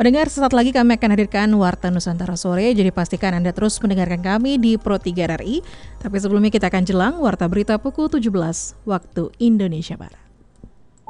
Pendengar, sesaat lagi kami akan hadirkan Warta Nusantara Sore, jadi pastikan Anda terus mendengarkan kami di Pro3 RRI. Tapi sebelumnya kita akan jelang Warta Berita pukul 17 waktu Indonesia Barat.